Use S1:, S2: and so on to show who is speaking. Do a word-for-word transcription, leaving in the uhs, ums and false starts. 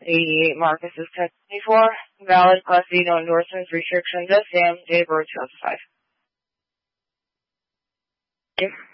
S1: eighty-eight Marcus is ten twenty-four. Valid Class B, no endorsements, restrictions, S M, date of birth two thousand five. Thank you.